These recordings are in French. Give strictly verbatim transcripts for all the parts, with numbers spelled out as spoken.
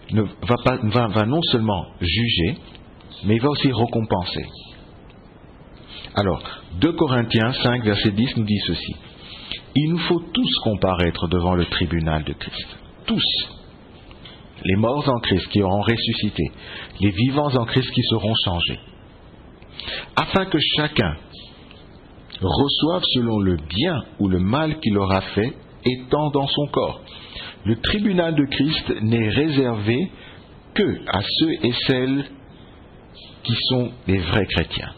ne va, pas, va, va non seulement juger, mais il va aussi récompenser. Alors, deux Corinthiens cinq, verset dix nous dit ceci. Il nous faut tous comparaître devant le tribunal de Christ. Tous. Les morts en Christ qui auront ressuscité, les vivants en Christ qui seront changés. Afin que chacun reçoive selon le bien ou le mal qu'il aura fait, étant dans son corps. Le tribunal de Christ n'est réservé que à ceux et celles qui sont des vrais chrétiens.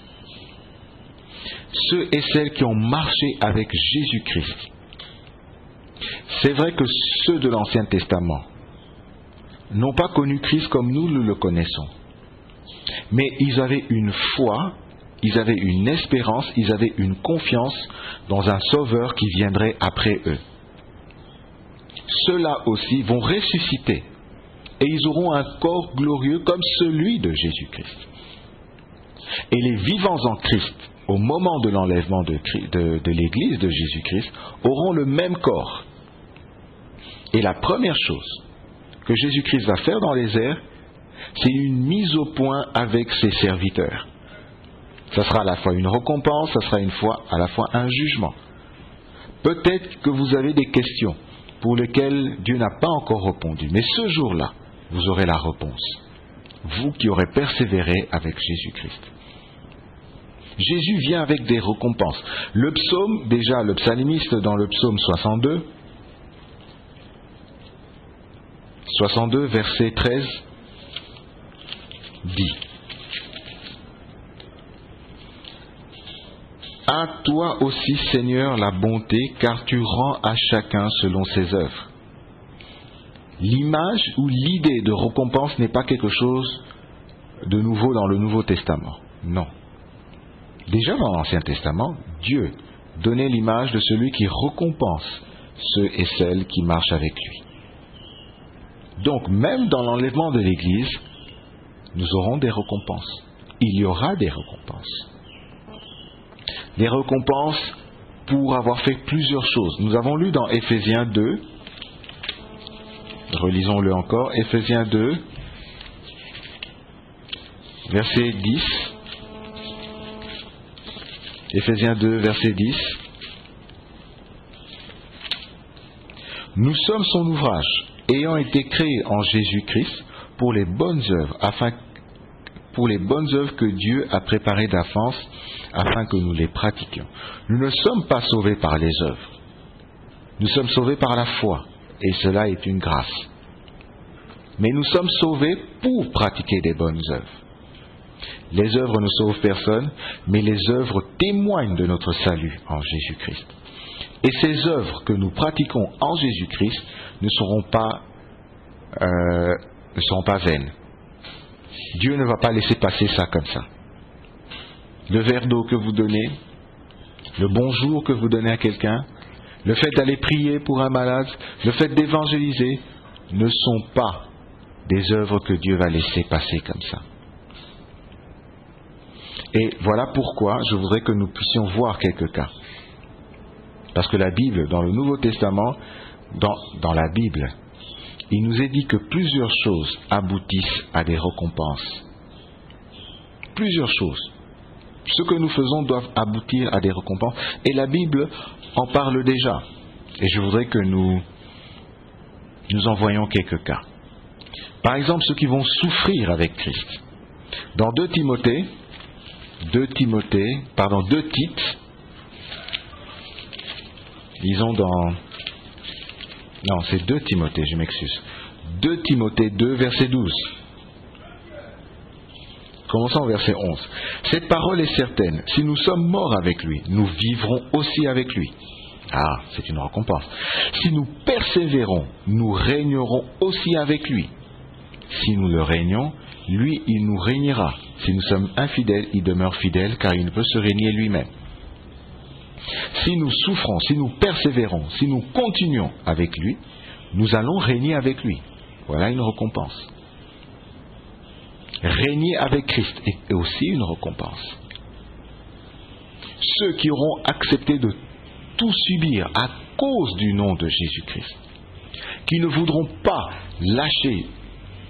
Ceux et celles qui ont marché avec Jésus-Christ. C'est vrai que ceux de l'Ancien Testament n'ont pas connu Christ comme nous le connaissons. Mais ils avaient une foi, ils avaient une espérance, ils avaient une confiance dans un Sauveur qui viendrait après eux. Ceux-là aussi vont ressusciter et ils auront un corps glorieux comme celui de Jésus-Christ. Et les vivants en Christ, au moment de l'enlèvement de, de, de l'Église de Jésus-Christ, auront le même corps. Et la première chose que Jésus-Christ va faire dans les airs, c'est une mise au point avec ses serviteurs. Ça sera à la fois une récompense, ça sera une fois, à la fois un jugement. Peut-être que vous avez des questions pour lesquelles Dieu n'a pas encore répondu, mais ce jour-là, vous aurez la réponse. Vous qui aurez persévéré avec Jésus-Christ. Jésus vient avec des récompenses. Le psaume, déjà le psalmiste dans le psaume soixante-deux, soixante-deux verset treize, dit: à toi aussi, Seigneur, la bonté, car tu rends à chacun selon ses œuvres. L'image ou l'idée de récompense n'est pas quelque chose de nouveau dans le Nouveau Testament. Non. Déjà dans l'Ancien Testament, Dieu donnait l'image de celui qui récompense ceux et celles qui marchent avec lui. Donc, même dans l'enlèvement de l'Église, nous aurons des récompenses. Il y aura des récompenses. Les récompenses pour avoir fait plusieurs choses. Nous avons lu dans Éphésiens deux, relisons-le encore, Éphésiens deux, verset dix. Éphésiens deux, verset dix. Nous sommes son ouvrage, ayant été créés en Jésus-Christ pour les bonnes œuvres, afin pour les bonnes œuvres que Dieu a préparées d'avance, afin que nous les pratiquions. Nous ne sommes pas sauvés par les œuvres. Nous sommes sauvés par la foi, et cela est une grâce. Mais nous sommes sauvés pour pratiquer des bonnes œuvres. Les œuvres ne sauvent personne, mais les œuvres témoignent de notre salut en Jésus-Christ. Et ces œuvres que nous pratiquons en Jésus-Christ ne seront pas, euh, ne seront pas vaines. Dieu ne va pas laisser passer ça comme ça. Le verre d'eau que vous donnez, le bonjour que vous donnez à quelqu'un, le fait d'aller prier pour un malade, le fait d'évangéliser, ne sont pas des œuvres que Dieu va laisser passer comme ça. Et voilà pourquoi je voudrais que nous puissions voir quelques cas. Parce que la Bible, dans le Nouveau Testament, dans, dans la Bible, il nous est dit que plusieurs choses aboutissent à des récompenses. Plusieurs choses. Ce que nous faisons doit aboutir à des récompenses. Et la Bible en parle déjà. Et je voudrais que nous, nous en voyions quelques cas. Par exemple, ceux qui vont souffrir avec Christ. Dans deux Timothée, deux Timothée, pardon, deux Tite, disons dans... Non, c'est deux Timothée, je m'excuse. deux Timothée deux, verset douze. Commençons au verset onze. Cette parole est certaine. Si nous sommes morts avec lui, nous vivrons aussi avec lui. Ah, c'est une récompense. Si nous persévérons, nous régnerons aussi avec lui. Si nous le régnons, lui, il nous régnera. Si nous sommes infidèles, il demeure fidèle, car il ne peut se régner lui-même. Si nous souffrons, si nous persévérons, si nous continuons avec lui, nous allons régner avec lui. Voilà une récompense. Régner avec Christ est aussi une récompense. Ceux qui auront accepté de tout subir à cause du nom de Jésus-Christ, qui ne voudront pas lâcher